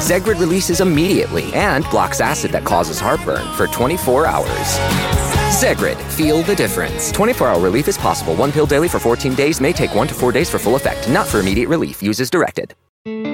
Zegrid releases immediately and blocks acid that causes heartburn for 24 hours. Zegrid, feel the difference. 24-hour relief is possible. 1 pill daily for 14 days may take 1 to 4 days for full effect. Not for immediate relief. Use as directed.